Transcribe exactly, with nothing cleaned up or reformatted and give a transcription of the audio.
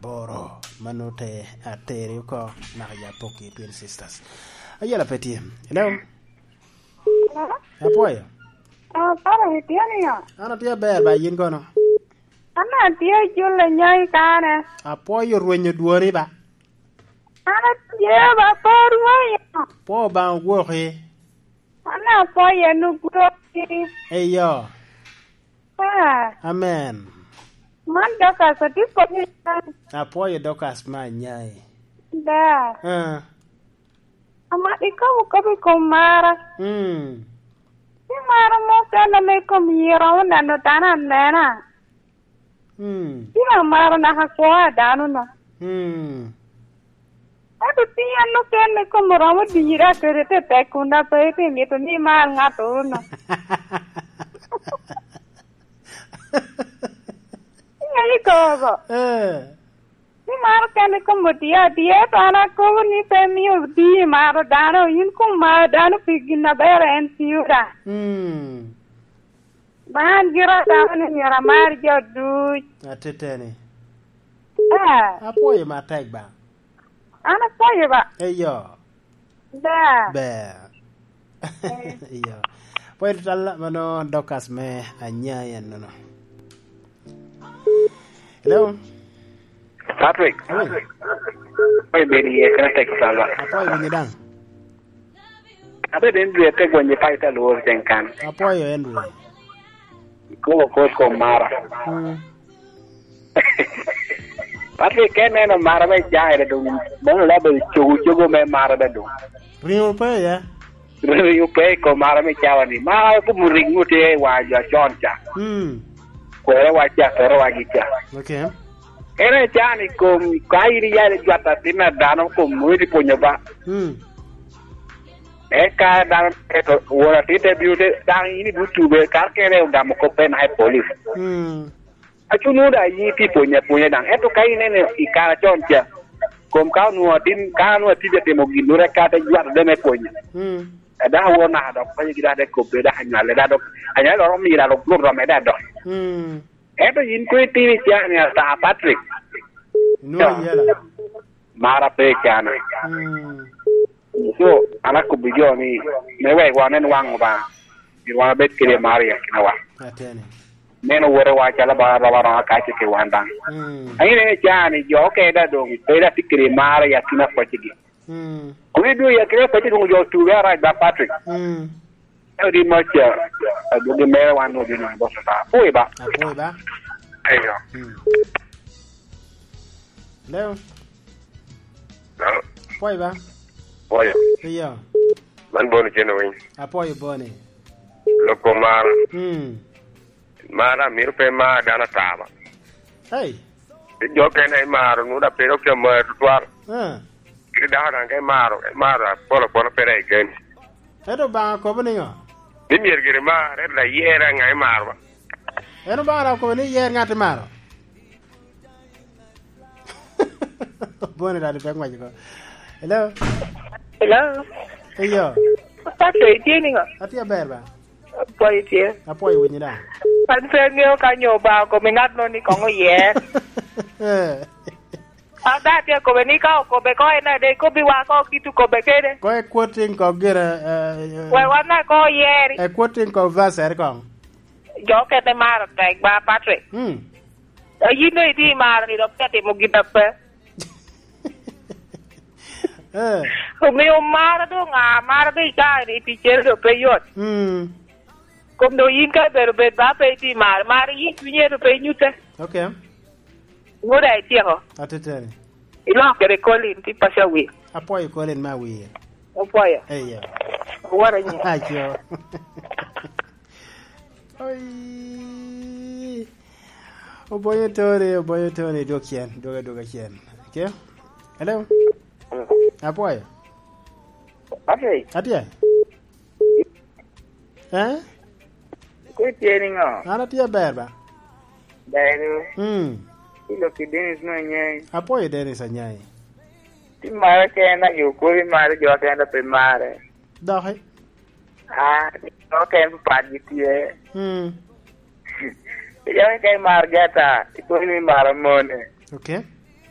boro manute atere ko na ya poki twin sisters ayala peti hello apoyo ah para hitiani ya ana tia ber ba yin kono ana tia julle nyai kana apoyo ruenyo duori ba ana tia ba porwa ya po ba ngwohi ana apoyo nu groki eyo ah amen man doka sa tipo ni apoyo dokas ma nyai da ah ama ikaw ko bi kumara mm si mara mo kana me kumira na no tanan nena mm si mara na hakwa danu no mm atu tiyan no kenne kumara mo dira kerete te kunda pe pe ni to ni mar ngato no Ini kau eh ni mar kenne kumutiya dia tana ko ni pe mi di mar dano in ko mar dano pigina bere en siura mm ban gira dano ni ramar jodu atetene ah apoyo matek ba ana sayo ba eyo da be eyo pues tal mano dokas me anyaya no hello Patrick oi beni e kana tek sala apoyo ni dan abe den due te gonje paita lo tenkan apoyo endu ko ko ko mara mm Patrick kene no mara me jaire do bon la be chugu chugu me mara da do rio pe ya rio pe ko mara me chawani mara ko muringu te wa ja choncha mm ko re wa ja ro wa gi cha okay ere chani ko kairi ya le jata tina dano ko muri punya ba mm e ka dan eto wora tite biute dan ini butu be kar kere ngam ko pen hai police mm achunu da yi ti punya punya dan eto kai nene ikara choncha kom ka nu tin ka nu ti de mo ginure ka ta juat de me punya mm da wona da ko yi da de ko be da hanya le da do hanya lo mi da lo lo me da do mm eto yin ko ti ni ya ni ta Patrick no yela mara pe kana mm so ana ko bijo ni me we wa nen wang ba ni wa bet kire maria kina wa atene neno wore wa chala ba ba ra ka ke wandang mm ai ne jani jo ke da do pe da tikire maria kina ko tigi mm ko du ya kire ko tigi jo tu ra ba Patrick mm edi macha do de me wa no de no bo sa oi ba apoyo ba ayo mm hello no apoyo ba oyo eyo man bonu jeno wi apoyo bone loko mar mm mara mir pe ma dana tama hey jo ke nei maro nu da pero ke ma tuar ah ki da na ke maro maro polo polo pere gen edo ba ko bani yo ni mir gire ma re la yera ngai maro edo ba ra ko ni yer ngati maro bone da de ngwa ko hello hello eyo Patrick tieni nga atia berba apoyo tie apoyo ni da pan fengeo ka nyoba ko mengat no ni ko ye eh ada tie ko ni ka ko be ko ena de ko bi wa ko kitu ko be kede ko e quoting ko gira we wa na ko yeri e quoting ko vaser ko jo ke te mar ka ba Patrick hmm yi no di mar ni do ke te mo gita pe eh ko me o mar do nga mar be ka ni ti cher do pe yot hmm kom do yin ka be be ba pe ti mar mar yi tunye do pe nyute okay ngora ti ho atetene ilo ke re kolin ti pasha wi apoyo ko len ma wi o poya eyo wara ni ayo oi oboyo tore oboyo tore do kien do do kien okay hello apoyo Patrick atia eh ko tieni nga ana tia berba dai hmm ilo ki Dennis no nyai apoyo Dennis anyai ti mara ke na yo ko ri mara jo ke na pe mare do he ah no ke pa di tie hmm ya ke mar gata ko ni mara mone okay